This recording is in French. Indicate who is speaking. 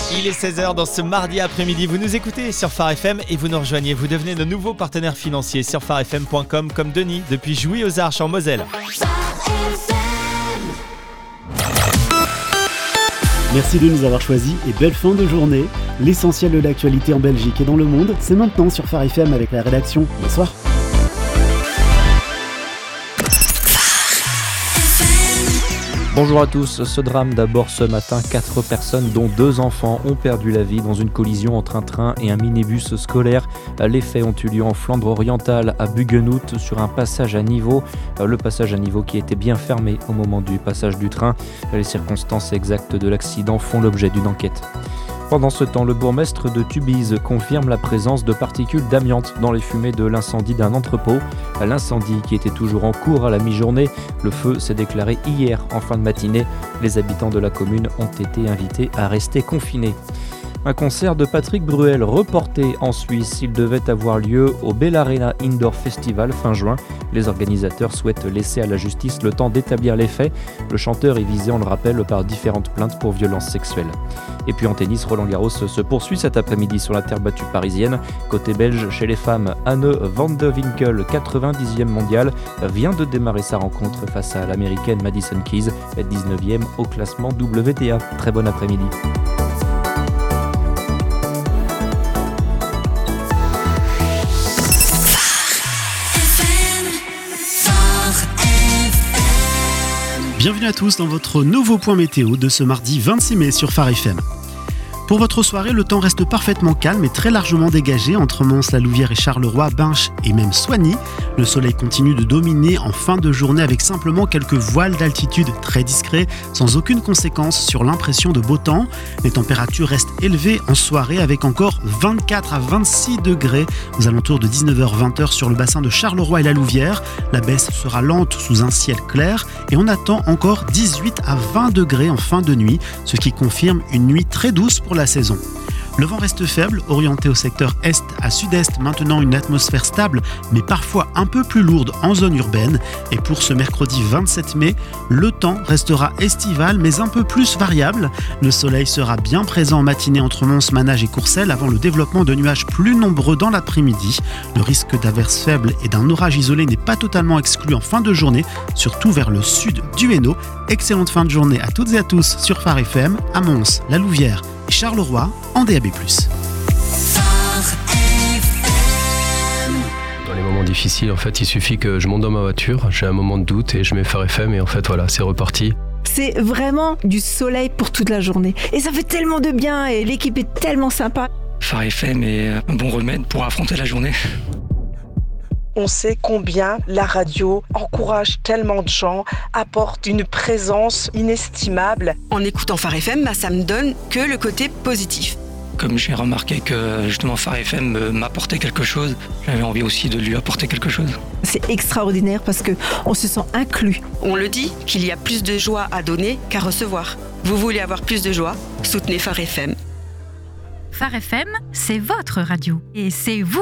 Speaker 1: Il est 16h dans ce mardi après-midi. Vous nous écoutez sur Phare FM et vous nous rejoignez. Vous devenez nos nouveaux partenaires financiers sur pharefm.com comme Denis depuis Jouy aux Arches en Moselle.
Speaker 2: Merci de nous avoir choisis et belle fin de journée. L'essentiel de l'actualité en Belgique et dans le monde, c'est maintenant sur Phare FM avec la rédaction. Bonsoir.
Speaker 3: Bonjour à tous, ce drame d'abord ce matin, 4 personnes dont 2 enfants ont perdu la vie dans une collision entre un train et un minibus scolaire. Les faits ont eu lieu en Flandre orientale à Buggenhout sur un passage à niveau. Le passage à niveau qui était bien fermé au moment du passage du train. Les circonstances exactes de l'accident font l'objet d'une enquête. Pendant ce temps, le bourgmestre de Tubize confirme la présence de particules d'amiante dans les fumées de l'incendie d'un entrepôt. L'incendie qui était toujours en cours à la mi-journée, le feu s'est déclaré hier en fin de matinée. Les habitants de la commune ont été invités à rester confinés. Un concert de Patrick Bruel reporté en Suisse. Il devait avoir lieu au Bellarena Indoor Festival fin juin. Les organisateurs souhaitent laisser à la justice le temps d'établir les faits. Le chanteur est visé, on le rappelle, par différentes plaintes pour violences sexuelles. Et puis en tennis, Roland Garros se poursuit cet après-midi sur la terre battue parisienne. Côté belge, chez les femmes, Anne van de Winkel, 90e mondiale, vient de démarrer sa rencontre face à l'américaine Madison Keys, 19e au classement WTA. Très bon après-midi.
Speaker 2: Bienvenue à tous dans votre nouveau point météo de ce mardi 26 mai sur Phare FM. Pour votre soirée, le temps reste parfaitement calme et très largement dégagé entre Mons-la-Louvière et Charleroi, Binche et même Soigny. Le soleil continue de dominer en fin de journée avec simplement quelques voiles d'altitude très discrets, sans aucune conséquence sur l'impression de beau temps. Les températures restent élevées en soirée avec encore 24 à 26 degrés aux alentours de 19h-20h sur le bassin de Charleroi et la Louvière. La baisse sera lente sous un ciel clair et on attend encore 18 à 20 degrés en fin de nuit, ce qui confirme une nuit très douce pour la saison. Le vent reste faible, orienté au secteur est à sud-est, maintenant une atmosphère stable, mais parfois un peu plus lourde en zone urbaine. Et pour ce mercredi 27 mai, le temps restera estival, mais un peu plus variable. Le soleil sera bien présent en matinée entre Mons, Manage et Courcelles, avant le développement de nuages plus nombreux dans l'après-midi. Le risque d'averses faibles et d'un orage isolé n'est pas totalement exclu en fin de journée, surtout vers le sud du Hainaut. Excellente fin de journée à toutes et à tous sur Phare FM, à Mons, la Louvière et Charleroi en DAB+.
Speaker 4: Dans les moments difficiles, en fait, il suffit que je monte dans ma voiture, j'ai un moment de doute et je mets Phare FM et en fait, voilà, c'est reparti.
Speaker 5: C'est vraiment du soleil pour toute la journée. Et ça fait tellement de bien et l'équipe est tellement sympa.
Speaker 6: Phare FM est un bon remède pour affronter la journée.
Speaker 7: On sait combien la radio encourage tellement de gens, apporte une présence inestimable.
Speaker 8: En écoutant Phare FM, ça me donne que le côté positif.
Speaker 6: Comme j'ai remarqué que justement Phare FM m'apportait quelque chose, j'avais envie aussi de lui apporter quelque chose.
Speaker 5: C'est extraordinaire parce qu'on se sent inclus.
Speaker 8: On le dit qu'il y a plus de joie à donner qu'à recevoir. Vous voulez avoir plus de joie ? Soutenez Phare FM.
Speaker 9: Phare FM, c'est votre radio et c'est vous